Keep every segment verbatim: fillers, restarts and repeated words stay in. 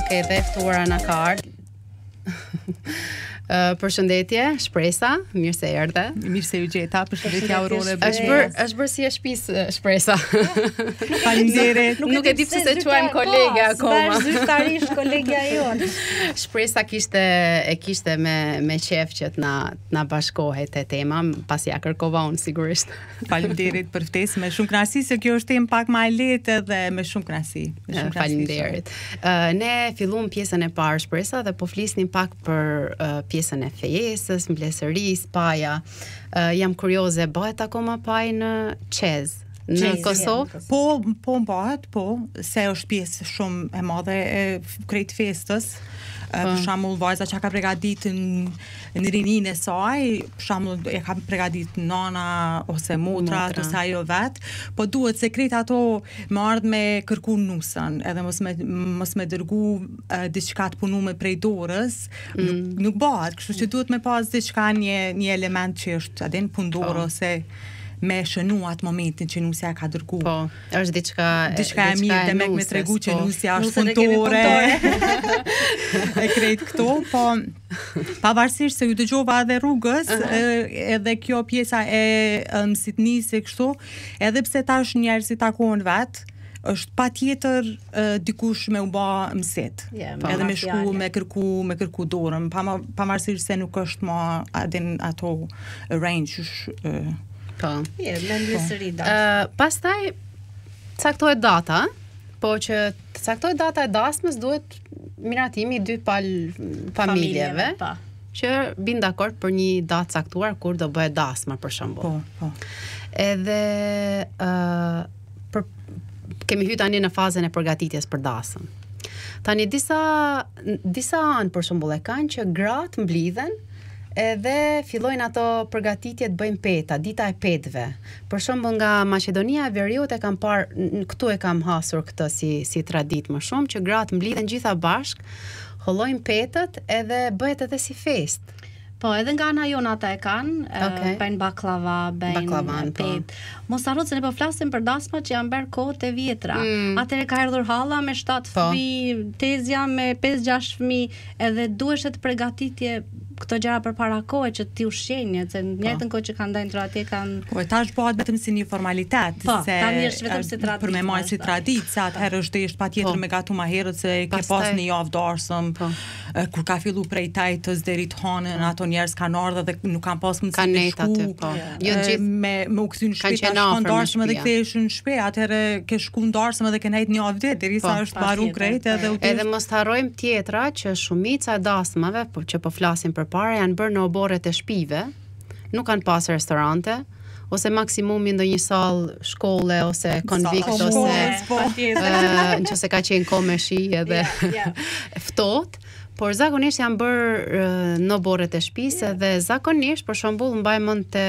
Okej, dhe ftuara na ka ardhur. Uh, përshëndetje, Shpresa, mirë se erdhe. Mirë se u gjeta, përshëndetje Aurore. Është bër, është bërë si e shtëpisë Shpresa. Faleminderit. Nuk, nuk e di pse se quajmë kolege akoma. Zyrtarisht kolegja jon. Shpresa kishte e kishte me me qef që të na të na bashkohet te tema, pasi ja kërkova unë sigurisht. Faleminderit për ftesën, me shumë kënaqësi se kjo është temë pak më e lehtë dhe me shumë kënaqësi. Faleminderit. Uh, ne filluam pjesën e parë Shpresa dhe po flisnim pak për uh, pjesën e fejesës, mbledhërisë, paja. Uh, jam kurioze, bëhet akoma paj në Qez, në Qez, Kosovë? Po, po bëhet, po, se është pjesë shumë e madhe e krejt festës. Uh, për shembull, vajza që ka përgatitur në, në rinin e saj, për shembull e ka përgatitur nana ose motra, Motra. ose ajo vet, po duhet se krejt ato më ardh me kërku nusën, edhe mos me mos me dërgu uh, diçka të punuar prej dorës, mm. nuk nuk bëhet, kështu që duhet me pas diçka një një element që është adin pundorë Po. ose me shënu atë momentin që nusja ka dërgu. Po, është diçka Diçka e mirë dhe me me tregu që po. nusja është Nusën e kemi punëtore. E krejt këto, po pavarësisht se ju dëgjova edhe rrugës, uh -huh. edhe kjo pjesa e mësitnisë e kështu, edhe pse tash njerëzit takohen vet, është pa tjetër uh, dikush me u ba mësit. Yeah, edhe me shku, fjale. me kërku, me kërku dorën, pa, pavarësisht se nuk është ma adin ato range, uh, Po. Je, me mbledhëri dash. Uh, pastaj caktohet data, po që të caktohet data e dasmës duhet miratimi i dy pal familjeve, Pa. që bin dakord për një datë caktuar kur do bëhet dasma për shembull. po, po. Edhe uh, për, kemi hyrë tani në fazën e përgatitjes për dasmën. Tani disa disa anë për shembull e kanë që gratë mblidhen edhe fillojnë ato përgatitje të bëjnë peta, dita e petëve. Për shembull nga Maqedonia e Veriut e kam parë, n- këtu e kam hasur këtë si si traditë më shumë, që gratë mblidhen gjitha bashk, hollojnë petët edhe bëhet edhe si fest. Po, edhe nga ana jon ata e kanë, Okej. okay. bëjnë baklava, bëjnë Baklavan, po. pet. Mos harro se ne po flasim për dasma që janë bërë kohët e vjetra. Mm. Atëherë ka erdhur halla me shtatë Po. fëmijë, tezja me pesë gjashtë fëmijë, edhe duhesh të përgatitje këto gjëra përpara kohë që ti ushqenje, se në njëjtën kohë që kanë ndajnë atje kanë Po e tash bëhet vetëm si një formalitet, Po, se tani është vetëm si traditë, për me marrë si vazhdo. traditë, se atëherë është është patjetër Po. me gatu ma herët se ke Pastaj- pas një javë darsëm, Po. e, kur ka fillu prej tajtës deri të hanën, ato njerëz kanë ardhur dhe nuk kanë pas mundësi Kanë me net shku. aty, po. Ja. Jo e, gjithë me me u kthy në Kanë shtëpi, qenë tash shkon afër me darsëm edhe shtëpia. kthehesh në shtëpi, atëherë ke shku në darsëm edhe ke nejt një javë ditë derisa Po, është mbaru patjetër, krejt edhe u Edhe mos të harrojmë tjetra që shumica e dasmave, po që po flasim përpara, janë bërë në oborret e shtëpive, nuk kanë pas restorante, ose maksimumi ndonjë sallë shkolle ose konvikt Sallë ose shkolle, po. ë, nëse ka qenë kohë me shi edhe Ja, ja. ftohtë, por zakonisht janë bërë ë, në oborret e shtëpisë dhe zakonisht për shembull mbaj mend te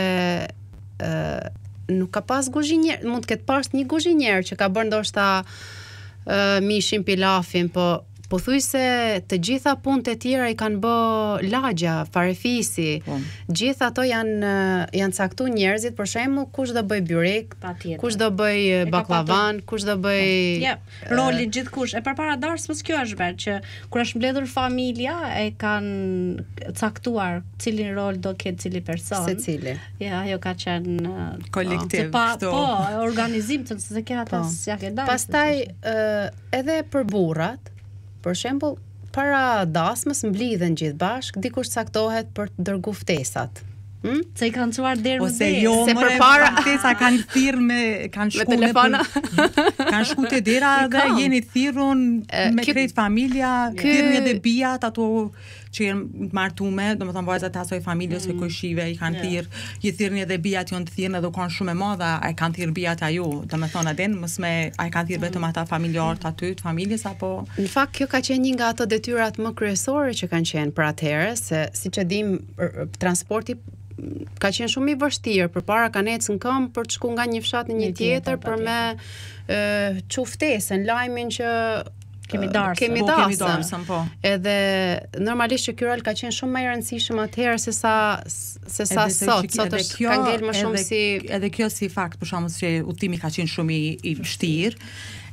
ë nuk ka pas guzhinjer, mund të ketë pas një guzhinjer që ka bërë ndoshta ë mishin, pilafin, po pothuajse të gjitha punët e tjera i kanë bë lagja, farefisi. Po. Gjithë ato janë janë caktuar njerëzit, për shembull, kush do bëj byrek, Patjetër. kush do bëj E ka baklavan, kush do bëj Ja, rolin gjithkush. E përpara darsmës kjo është bërë që kur është mbledhur familja e kanë caktuar cilin rol do ketë cili person. secili. Ja, ajo ka qenë uh, kolektiv se pa, kështu. po, organizim të se ke ata Po. s'ja ke dalë. Pastaj ë edhe për burrat, për shembull, para dasmës mblidhen gjithë bashk, dikush caktohet për të dërgu ftesat. Hm? se i kanë çuar deri në Ose derë. jo, Se more, përpara- ftesa kanë thirrë me kanë Me shku në telefona. për- kanë shku te dera I dhe kam. jeni thirrun E, me ky- krejt familja, ky- thirrni edhe bijat ato që janë martume, domethënë vajzat e asoj familje ose koshive i kanë Ja. thirr, i thirrni edhe bijat janë të thirrën edhe u kanë shumë e madhe, ai kanë thirr bijat ajo, domethënë adin mos me ai kanë thirr vetëm ata familjarët aty të familjes apo Në fakt kjo ka qenë një nga ato detyrat më kryesore që kanë qenë për atëherë, se siç e dim r- r- transporti ka qenë shumë i vështirë, përpara kanë ecë në këmbë për të shku nga një fshat në një Një tjetër, tjetër për me ë çuftesën, lajmin që Kemi ë, darsëm. Kemi po kemi darsëm. darsëm, po. Edhe normalisht që ky rol ka qenë shumë më i rëndësishëm atëherë se sa se sa Edhe se sot. që- Sot edhe është kjo- ka ngel më shumë edhe- si edhe kjo si fakt për shkakun se udhtimi ka qenë shumë i, i vështirë.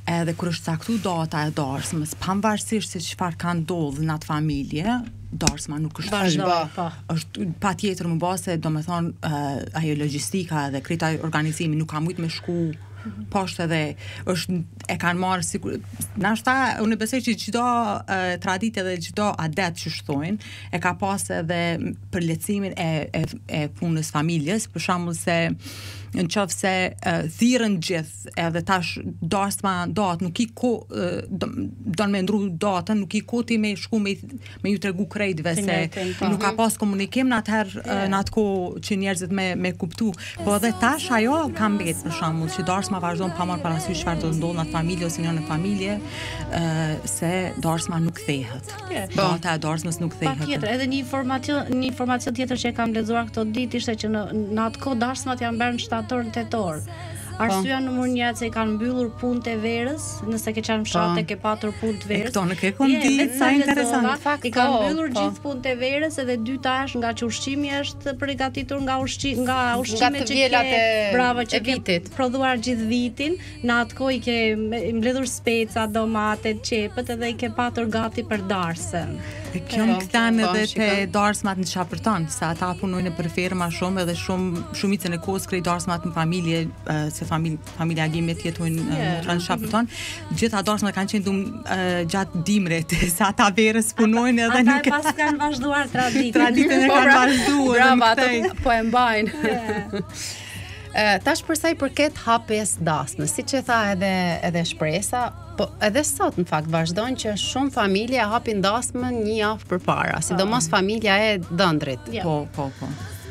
edhe kur është caktuar data e darsmës, pavarësisht se çfarë ka ndodhur në atë familje, darsma nuk është Vazhdon, po. është patjetër më base, domethënë uh, ajo logjistika dhe krejt ai organizimi nuk ka mujt me shku poshtë edhe është e kanë marrë sigur nashta unë besoj që çdo uh, traditë dhe çdo adet që shtojnë e ka pas edhe për lehtësimin e, e e punës familjes, për shembull se në qoftë se uh, thirrën gjithë edhe tash darsma dat nuk i ko uh, don me ndru datën, nuk i koti me shku me me ju tregu krejtve se nuk ka pas komunikim në atëherë yeah. në atë kohë që njerëzit me me kuptu, po edhe tash ajo ka mbet për shembull që darsma vazhdon pa marrë parasysh çfarë do të ndodhë në atë familje ose në familje uh, se darsma nuk kthehet. Yeah. Data e darsmës nuk kthehet. Patjetër, edhe një informacion një informacion tjetër që e kam lexuar këto ditë ishte që në, në atë kohë darsmat janë bërë në shtator në tetor. Arsyeja numër një se kanë mbyllur punët e verës, nëse ke qenë fshat e ke patur punë të verës. Këto nuk e kam ditë, sa interesant. I kanë mbyllur gjithë punët e verës edhe dyta është nga që ushqimi është përgatitur nga ushqim nga ushqimet që ke bravo që ke prodhuar gjithë vitin, në atë kohë i ke mbledhur speca, domate, qepët edhe i ke patur gati për darsën. Kjo më këtan edhe te darsmat në Shapërton, se ata punojnë për ferma shumë edhe shumë shumicën e kohës krejt darsmat në familje, uh, se familje, familja Agimet jetojnë yeah. në Shapërton. Gjitha darsmat kanë qenë dum uh, gjatë dimrit, se ata verës punojnë edhe nuk... Ata pas kanë vazhduar traditën. Traditën e kanë vazhduar. Brava, ato po e mbajnë. Yeah. Uh, tash për sa i përket hapjes dasmës, siç e tha edhe edhe shpresa, po edhe sot në fakt vazhdojnë që shumë familje hapin dasmën një javë përpara, sidomos familja e Dëndrit. Yeah. Po, po, po.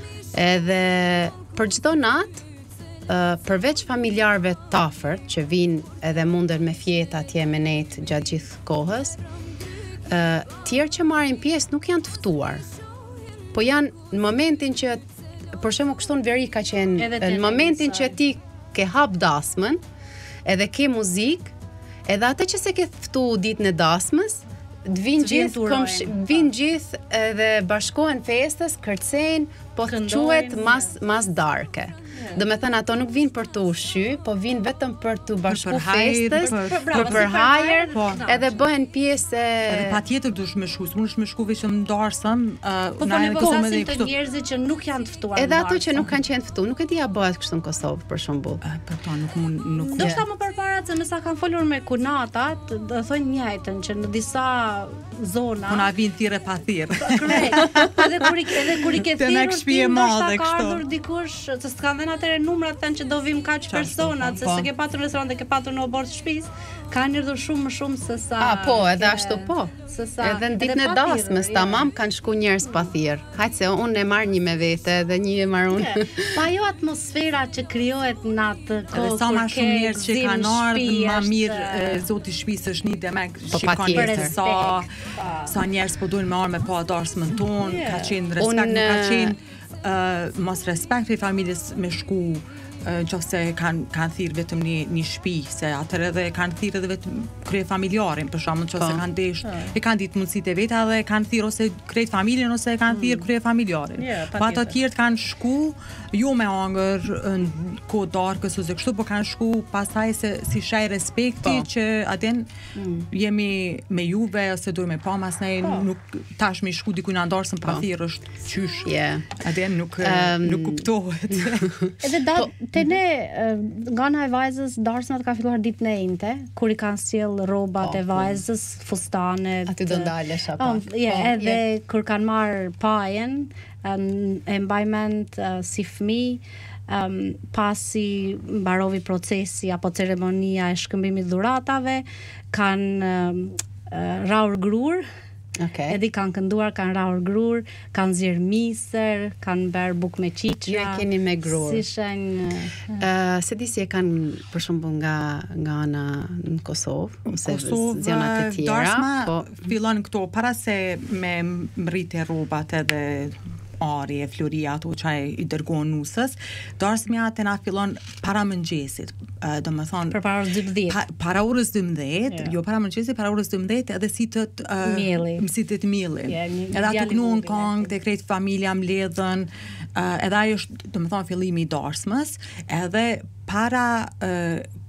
Edhe për çdo natë, uh, përveç familjarëve të afërt që vinë edhe munden me fjeta atje me nejt gjatë gjithë kohës, uh, tjerë që marrin pjesë nuk janë të ftuar. Po janë në momentin që për shembull kështu në veri ka qenë në momentin që ti ke hap dasmën, edhe ke muzikë, edhe ata që se ke ftu ditën e dasmës, të vinë gjithë, komsh, vinë gjithë edhe bashkohen festës, kërcejnë, po të quhet mas mas darke. Yeah. Do me thënë ato nuk vinë për të ushqy, po vinë vetëm për të bashku festës, për, për, për hajër, po. Edhe bëhen pjesë e... Edhe pa tjetër dush me shku, s'mund me shku veç në darsëm, uh, po po ne posasim të njerëzit që nuk janë të ftuar. Edhe ato që nuk kanë qenë të ftuar, nuk e di a bëhet kështu në Kosovë për shembull. Uh, për to nuk mund nuk. Do shta më përpara se nësa kanë folur me kunatat, do thonë njëjtën që në disa zona. Po na vin thirrë pa thirrë. Edhe kur i edhe kur i ke thirrur ti ndoshta ka ardhur dikush, se s'kan dhënë atëre numrat thënë që do vim kaq persona, se s'ke patur në restorant, ke patur në obor të shtëpisë, kanë ardhur shumë më shumë se sa. Ah, po, edhe ashtu po. Se sa. Edhe në ditën e dasmës tamam kanë shku njerëz pa thirr. Hajt se unë e marr një me vete dhe një e marr unë. Pa ajo atmosfera që krijohet në atë kohë. Sa më shumë njerëz që kanë ardhur, më mirë zoti i shtëpisë është një demek shikon për sa sa njerëz po duhen me marr me pa darsmën tonë, ka qenë respekt, nuk ka qenë uh, mos respekt i familjes me shku në qoftë se kanë kanë thirrë vetëm një një shtëpi, se atëherë edhe kanë thirrë edhe vetëm krye familjarin, për shkakun nëse kanë desh, e kanë ditë mundësitë e veta dhe kanë thirrë ose krejt familjen ose kanë thirrë krye familjarin. Po ato të tjerë kanë shku jo me hangër në kohë darkës ose kështu, po kanë shku pastaj se si shaj respekti që aten jemi me juve ose duhet me pa mas ne nuk tash me shku diku në darsën pa thirrë është qysh. Aten nuk nuk kuptohet. Edhe da te ne, nga ana e vajzës, darsmat ka filluar ditën e njëjtë, kur i kanë sjell rrobat e vajzës, fustanet. Aty do ndalesh apo. Oh, yeah, edhe yeah. Kur kanë marr pajen, um, e mbajment uh, si fëmijë, um, pasi mbarovi procesi apo ceremonia e shkëmbimit dhuratave, kanë um, uh, raur grur. Okay. Edhe kanë kënduar, kanë rahur grur, kanë zirë misër, kanë bërë bukë me qiqa. Ju e keni me grur. Si shenjë. Uh, se di si e kanë për shembull nga nga ana në Kosovë ose zonat e tjera. Darsma po fillon këto para se me mritje rrobat edhe arje, floria ato që i dërgon nusës, darsmja të na fillon para mëngjesit, uh, do më thonë për para orës dymbëdhjetë. Pa, para orës dymbëdhjetë, yeah. Jo para mëngjesit, para orës dymbëdhjetë edhe si të uh, mielli. Si të mielli. Yeah, edhe ato kënuan këngë, të krejt familja mbledhen, uh, edhe ajo është, do më thonë, fillimi i darsmës, edhe para uh,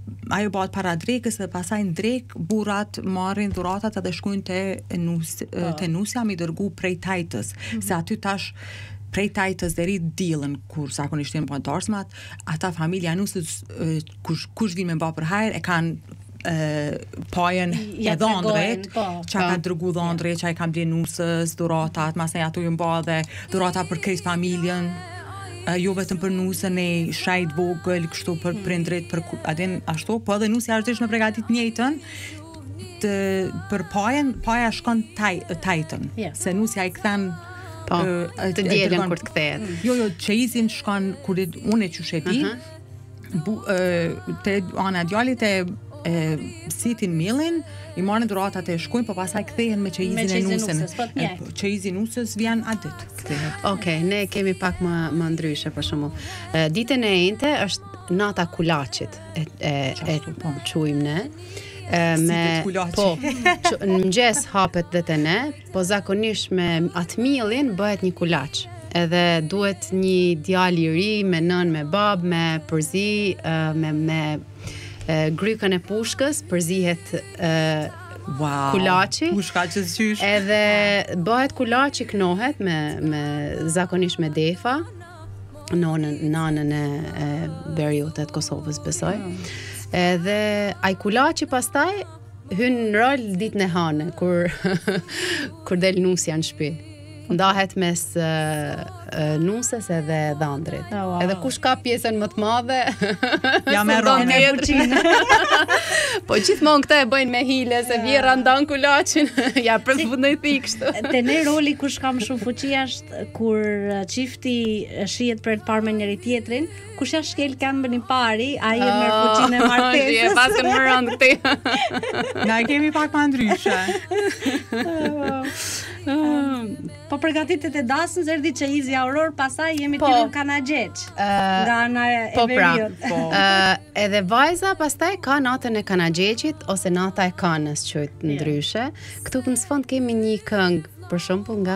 ajo bëhet para drekës dhe pastaj në drek burrat marrin dhuratat edhe shkojnë te nus te nusja mi dërgu prej tajtës, mm-hmm. se aty tash prej tajtës deri diellën kur zakonisht janë pandarsmat, ata familja nusës kush kush vjen me bë për hajër e kanë Uh, pajën e dhëndret, që ka dërgu dhëndret, që i kam blen nusës, dhuratat, mas ne ato ju mba dhe dhurata për krejt familjen, uh, jo vetëm për nusën e shajt vogël, kështu për prindrit, për adin ashtu, po edhe nusja është desh me pregatit njëjtën, të, për pajën, paja shkon taj, tajtën, yeah. se nusja i kthen po, uh, të dielën kur të kthehet. Jo, jo, çeyizin shkon kur unë që shepi, uh-huh. bu, uh, te ana djalit e e sitin millin, i marrin dhuratat e shkojnë, po pastaj kthehen me çeyizin e nusën. Çeyizi nusës vjen atë kthehet. Okej, ne kemi pak më më ndryshe për shembull. Ditën e njëjtë është nata kulaçit, e e, e quajmë ne. E, me po në mëngjes hapet dhe te ne, po zakonisht me atë millin bëhet një kulaç. Edhe duhet një djalë i ri me nën, me bab, me përzi, me me grykën e pushkës, përzihet uh, wow, kulaçi. Pushka që s'qysh. Edhe bëhet kulaçi, knohet me me zakonisht me defa. Nonën, nanën e, e Beriotet Kosovës besoj. Mm. Edhe ai kulaçi pastaj hyn në rol ditën e hanë kur kur del nusja në shtëpi. Ndahet mes uh, uh, nusës edhe dhëndrit. Oh, wow. Edhe kush ka pjesën më të madhe, ja me rronë po gjithmonë këta e bëjnë me hile, se vjera ndan kulaçin, ja për fund në thik kështu. Te ne roli kush ka më shumë fuqi është kur çifti shihet për të parë me njëri tjetrin, kush ja shkel këmbën i pari, ai e merr fuqinë e martesës. Je pasën më rënd këtej. Na kemi pak më ndryshe. Uh, po përgatitet e dasën, erdhi çeyizi Auror, pastaj jemi po, të kanaxheç. Uh, nga ana e po, Veriut. Po. uh, edhe vajza pastaj ka natën e kanaxheçit ose nata e kanës, quhet ndryshe. Këtu në sfond kemi një këngë për shembull nga